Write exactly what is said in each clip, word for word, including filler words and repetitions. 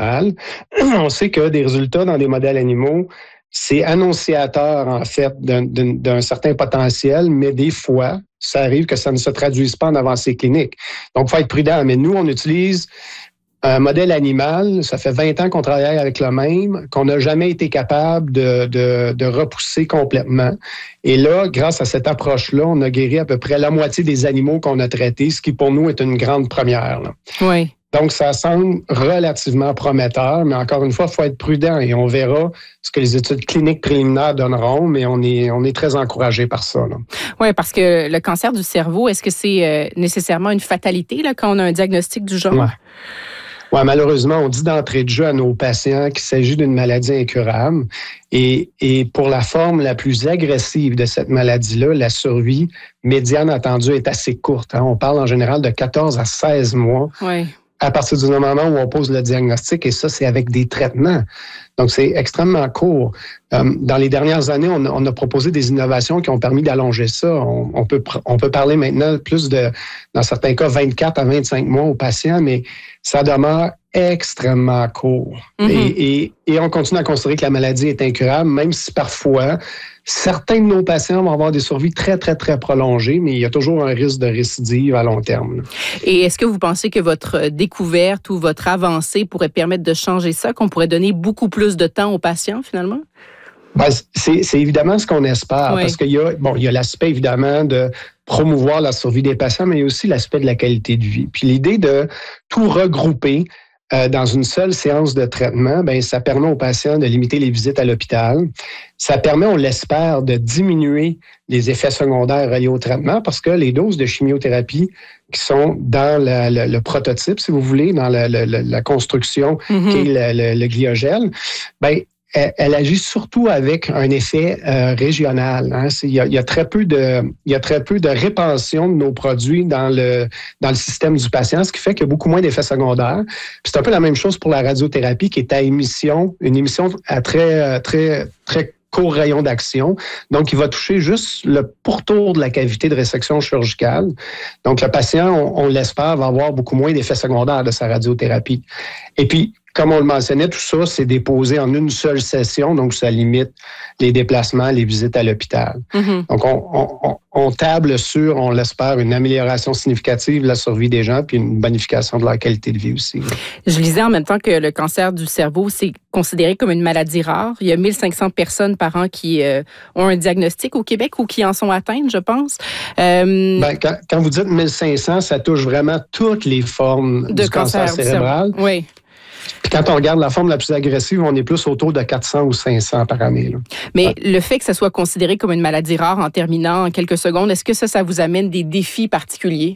animal. On sait que des résultats dans des modèles animaux, c'est annonciateur, en fait, d'un, d'un, d'un certain potentiel, mais des fois, ça arrive que ça ne se traduise pas en avancée clinique. Donc, il faut être prudent. Mais nous, on utilise un modèle animal, ça fait vingt ans qu'on travaille avec le même, qu'on n'a jamais été capable de, de, de repousser complètement. Et là, grâce à cette approche-là, on a guéri à peu près la moitié des animaux qu'on a traités, ce qui pour nous est une grande première. Là. Oui. Donc, ça semble relativement prometteur, mais encore une fois, il faut être prudent et on verra ce que les études cliniques préliminaires donneront, mais on est, on est très encouragé par ça. Oui, parce que le cancer du cerveau, est-ce que c'est euh, nécessairement une fatalité là, quand on a un diagnostic du genre? Ouais. Oui, malheureusement, on dit d'entrée de jeu à nos patients qu'il s'agit d'une maladie incurable. Et, et pour la forme la plus agressive de cette maladie-là, la survie médiane attendue est assez courte. Hein. On parle en général de quatorze à seize mois. Oui. À partir du moment où on pose le diagnostic, et ça, c'est avec des traitements. Donc, c'est extrêmement court. Euh, dans les dernières années, on a, on a proposé des innovations qui ont permis d'allonger ça. On, on, peut, on peut parler maintenant plus de, dans certains cas, vingt-quatre à vingt-cinq mois aux patients, mais ça demeure extrêmement court. Mm-hmm. Et, et, et on continue à considérer que la maladie est incurable, même si parfois, certains de nos patients vont avoir des survies très, très, très prolongées, mais il y a toujours un risque de récidive à long terme. Et est-ce que vous pensez que votre découverte ou votre avancée pourrait permettre de changer ça, qu'on pourrait donner beaucoup plus de temps aux patients, finalement? Ben, c'est, c'est évidemment ce qu'on espère, oui. Parce qu'il y a, bon, il y a l'aspect, évidemment, de promouvoir la survie des patients, mais il y a aussi l'aspect de la qualité de vie. Puis l'idée de tout regrouper Euh, dans une seule séance de traitement, ben ça permet aux patients de limiter les visites à l'hôpital. Ça permet, on l'espère, de diminuer les effets secondaires reliés au traitement parce que les doses de chimiothérapie qui sont dans la, le, le prototype, si vous voulez, dans la, la, la construction mm-hmm. qui est le, le, le gliogel, ben Elle, elle agit surtout avec un effet euh, régional. Hein. C'est, il, y a, il y a très peu de, il y a très peu de répansion de nos produits dans le dans le système du patient, ce qui fait qu'il y a beaucoup moins d'effets secondaires. Puis c'est un peu la même chose pour la radiothérapie, qui est à émission, une émission à très très très court rayon d'action. Donc, il va toucher juste le pourtour de la cavité de résection chirurgicale. Donc, le patient, on, on l'espère, va avoir beaucoup moins d'effets secondaires de sa radiothérapie. Et puis, comme on le mentionnait, tout ça, c'est déposé en une seule session, donc ça limite les déplacements, les visites à l'hôpital. Mm-hmm. Donc, on, on, on table sur, on l'espère, une amélioration significative de la survie des gens puis une bonification de leur qualité de vie aussi. Je lisais en même temps que le cancer du cerveau, c'est considéré comme une maladie rare. Il y a mille cinq cents personnes par an qui euh, ont un diagnostic au Québec ou qui en sont atteintes, je pense. Euh... Ben, quand, quand vous dites mille cinq cents, ça touche vraiment toutes les formes de du cancer, cancer cérébral. Oui. Puis quand on regarde la forme la plus agressive, on est plus autour de quatre cents ou cinq cents par année. Là. Mais ouais. Le fait que ça soit considéré comme une maladie rare en terminant en quelques secondes, est-ce que ça, ça vous amène des défis particuliers?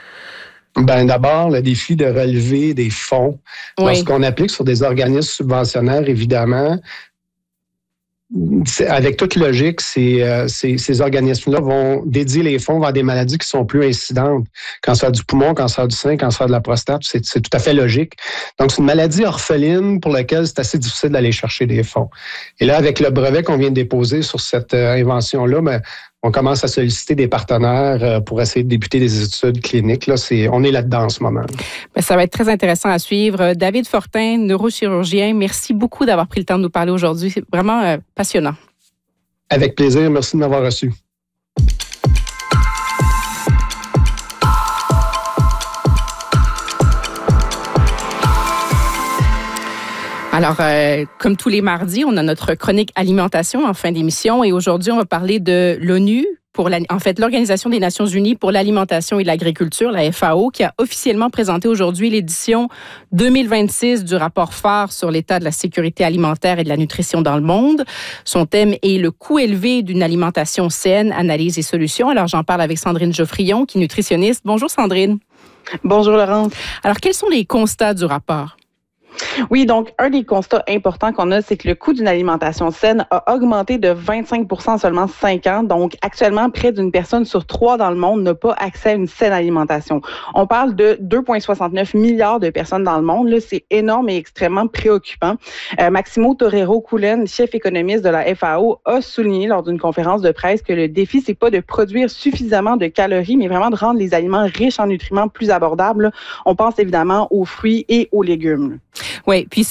Ben d'abord, le défi de relever des fonds. Oui. Lorsqu'on applique sur des organismes subventionnaires, évidemment, avec toute logique, ces, euh, ces, ces organismes-là vont dédier les fonds vers des maladies qui sont plus incidentes. Cancer du poumon, cancer du sein, cancer de la prostate, c'est, c'est tout à fait logique. Donc, c'est une maladie orpheline pour laquelle c'est assez difficile d'aller chercher des fonds. Et là, avec le brevet qu'on vient de déposer sur cette euh, invention-là, ben, on commence à solliciter des partenaires pour essayer de débuter des études cliniques. Là, c'est, on est là-dedans en ce moment. Bien, ça va être très intéressant à suivre. David Fortin, neurochirurgien, merci beaucoup d'avoir pris le temps de nous parler aujourd'hui. C'est vraiment euh, passionnant. Avec plaisir. Merci de m'avoir reçu. Alors, euh, comme tous les mardis, on a notre chronique alimentation en fin d'émission et aujourd'hui, on va parler de l'ONU, pour la, en fait, l'Organisation des Nations Unies pour l'alimentation et l'agriculture, la F A O, qui a officiellement présenté aujourd'hui l'édition deux mille vingt-six du rapport phare sur l'état de la sécurité alimentaire et de la nutrition dans le monde. Son thème est le coût élevé d'une alimentation saine, analyse et solutions. Alors, j'en parle avec Sandrine Geoffrion, qui est nutritionniste. Bonjour, Sandrine. Bonjour, Laurence. Alors, quels sont les constats du rapport? Oui, donc un des constats importants qu'on a, c'est que le coût d'une alimentation saine a augmenté de vingt-cinq pour cent en seulement cinq ans. Donc, actuellement, près d'une personne sur trois dans le monde n'a pas accès à une saine alimentation. On parle de deux virgule soixante-neuf milliards de personnes dans le monde. Là, c'est énorme et extrêmement préoccupant. Euh, Maximo Torero-Cullen, chef économiste de la F A O, a souligné lors d'une conférence de presse que le défi, c'est pas de produire suffisamment de calories, mais vraiment de rendre les aliments riches en nutriments plus abordables. On pense évidemment aux fruits et aux légumes. Oui, puis